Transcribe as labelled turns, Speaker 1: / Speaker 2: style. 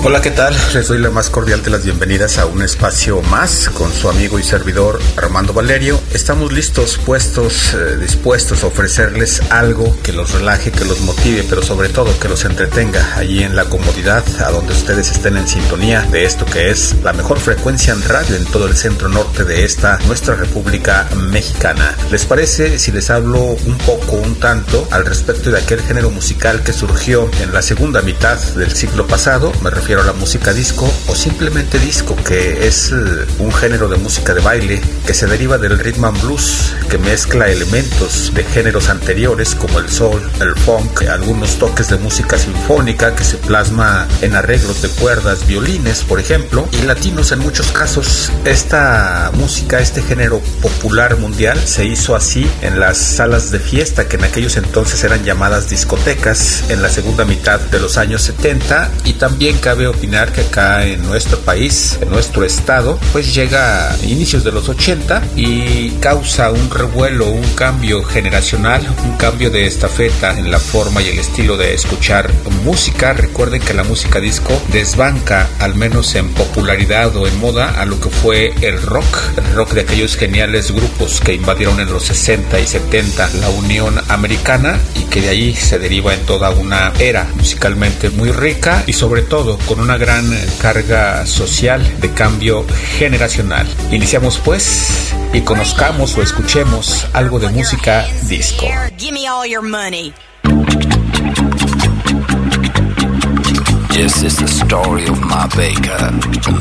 Speaker 1: Hola, ¿qué tal? Les doy la más cordial de las bienvenidas a un espacio más con su amigo y servidor Armando Valerio. Estamos listos, dispuestos a ofrecerles algo que los relaje, que los motive, pero sobre todo que los entretenga allí en la comodidad a donde ustedes estén en sintonía de esto que es la mejor frecuencia en radio en todo el centro norte de esta nuestra República Mexicana. ¿Les parece si les hablo un tanto al respecto de aquel género musical que surgió en la segunda mitad del siglo pasado? Me refiero a la música disco o simplemente disco, que es un género de música de baile que se deriva del rhythm and blues, que mezcla elementos de géneros anteriores como el soul, el funk, algunos toques de música sinfónica que se plasma en arreglos de cuerdas, violines, por ejemplo, y latinos en muchos casos. Esta música, este género popular mundial, se hizo así en las salas de fiesta que en aquellos entonces eran llamadas discotecas en la segunda mitad de los años 70, y también cabe opinar que acá en nuestro país, en nuestro estado, pues llega a inicios de los 80 y causa un revuelo, un cambio generacional, un cambio de estafeta en la forma y el estilo de escuchar música. Recuerden que la música disco desbanca, al menos en popularidad o en moda, a lo que fue el rock de aquellos geniales grupos que invadieron en los 60 y 70 la Unión Americana, y que de ahí se deriva en toda una era musicalmente muy rica y sobre todo con una gran carga social de cambio generacional. Iniciamos pues y conozcamos o escuchemos algo de música disco.
Speaker 2: This is the story of my baker.